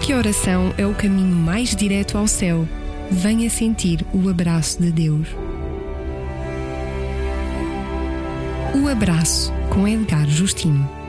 que a oração é o caminho mais direto ao céu, venha sentir o abraço de Deus. O Abraço, com Edgar Justino.